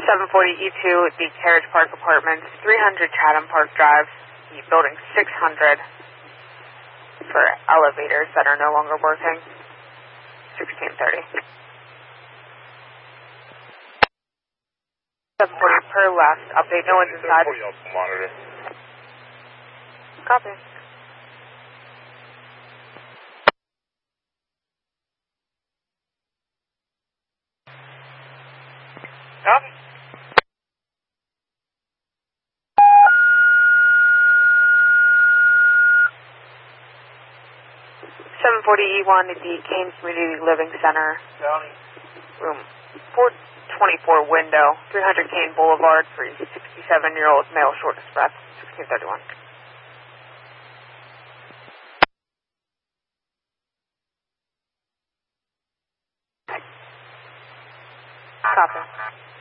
740 E2, the Carriage Park Apartments, 300 Chatham Park Drive, the building 600 for elevators that are no longer working, 1630. 740 per last update, no one's inside. 740 Alpha Monitor. Copy. Copy. 740 E1 at the Kane Community Living Center, County. room 424 window, 300 Kane Boulevard for a 67-year-old male shortest breath, 1631. Copy.